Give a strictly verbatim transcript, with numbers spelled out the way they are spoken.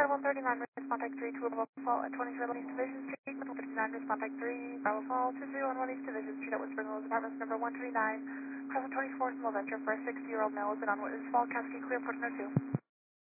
one thirty-nine, respond type three, two Bravo Fall at twenty-three East Division Street, one thirty-nine, respond type three, Bravo Fall, two zero one one East Division Street at Whispering Willows Apartments, number one twenty-nine, Crossing twenty-fourth, Mil Venture for a sixty-year-old male, has been on Witness Fall, Cascade Clear, Portner two.